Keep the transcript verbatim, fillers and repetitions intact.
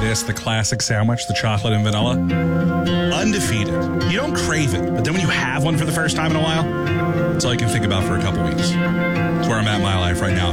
this, the classic sandwich, the chocolate and vanilla. Undefeated. You don't crave it, but then when you have one for the first time in a while, it's all you can think about for a couple weeks. It's where I'm at in my life right now.